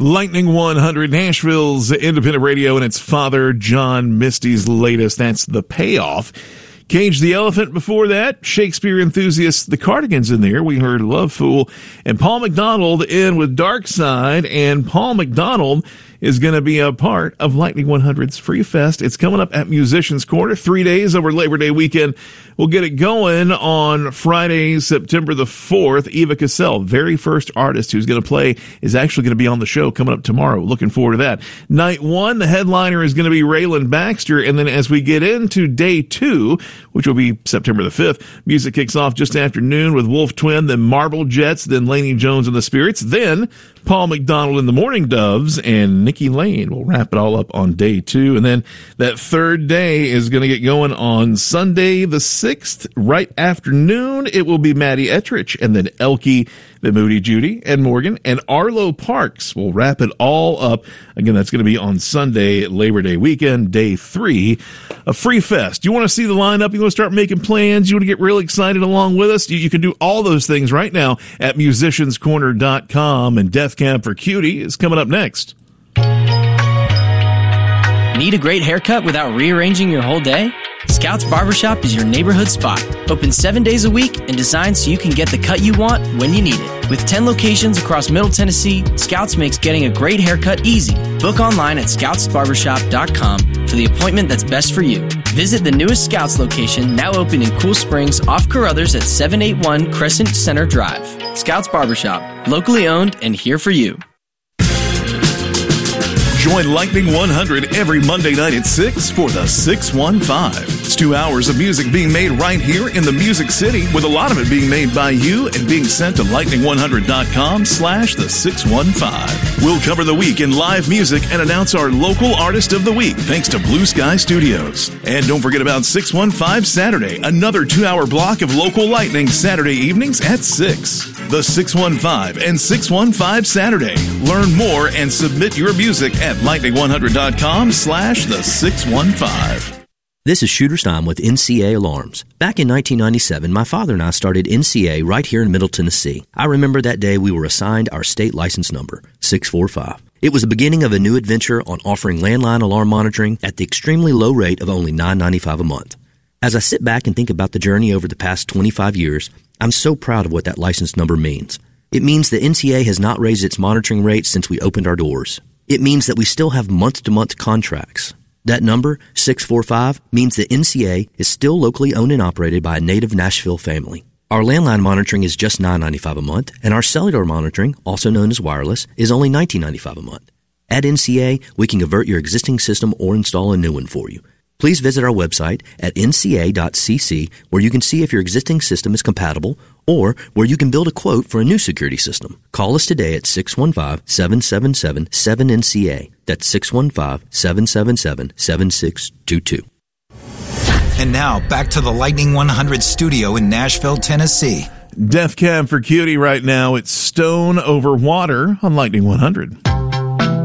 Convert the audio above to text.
Lightning 100, Nashville's independent radio, and its father, John Misty's latest. That's The Payoff. Cage the Elephant before that. Shakespeare enthusiasts, the Cardigans in there. We heard Love Fool. And Paul McDonald in with Dark Side. And Paul McDonald is going to be a part of Lightning 100's Free Fest. It's coming up at Musicians Corner, 3 days over Labor Day weekend. We'll get it going on Friday, September the 4th. Eva Cassell, very first artist who's going to play, is actually going to be on the show coming up tomorrow. Looking forward to that. Night one, the headliner is going to be Raylan Baxter. And then as we get into day two, which will be September the 5th, music kicks off just after noon with Wolf Twin, then Marble Jets, then Laney Jones and the Spirits, then Paul McDonald and the Morning Doves, and Nikki Lane will wrap it all up on day two. And then that third day is going to get going on Sunday the 6th, right afternoon. It will be Maddie Ettrich, and then Elkie, the Moody Judy, and Morgan, and Arlo Parks will wrap it all up. Again, that's going to be on Sunday, Labor Day weekend, day 3 of Free Fest. You want to see the lineup? You want to start making plans? You want to get real excited along with us? You can do all those things right now at musicianscorner.com, and Death Cab for Cutie is coming up next. Need a great haircut without rearranging your whole day? Scouts Barbershop is your neighborhood spot. Open 7 days a week and designed so you can get the cut you want when you need it. With 10 locations across Middle Tennessee, Scouts makes getting a great haircut easy. Book online at scoutsbarbershop.com for the appointment that's best for you. Visit the newest Scouts location, now open in Cool Springs off Carruthers at 781 Crescent Center Drive. Scouts Barbershop, locally owned and here for you. Join Lightning 100 every Monday night at 6 for the 615. It's 2 hours of music being made right here in the Music City, with a lot of it being made by you and being sent to lightning100.com/the615. We'll cover the week in live music and announce our local artist of the week, thanks to Blue Sky Studios. And don't forget about 615 Saturday, another 2-hour block of local lightning Saturday evenings at 6. The 615 and 615 Saturday. Learn more and submit your music at lightning100.com/the615. This is Shooter Stein with NCA Alarms. Back in 1997, my father and I started NCA right here in Middle Tennessee. I remember that day we were assigned our state license number, 645. It was the beginning of a new adventure on offering landline alarm monitoring at the extremely low rate of only $9.95 a month. As I sit back and think about the journey over the past 25 years, I'm so proud of what that license number means. It means that NCA has not raised its monitoring rates since we opened our doors. It means that we still have month-to-month contracts. That number, 645, means that NCA is still locally owned and operated by a native Nashville family. Our landline monitoring is just $9.95 a month, and our cellular monitoring, also known as wireless, is only $19.95 a month. At NCA, we can convert your existing system or install a new one for you. Please visit our website at nca.cc, where you can see if your existing system is compatible or where you can build a quote for a new security system. Call us today at 615-777-7NCA. That's 615-777-7622. And now, back to the Lightning 100 studio in Nashville, Tennessee. Death Cab for Cutie right now. It's Stone Over Water on Lightning 100.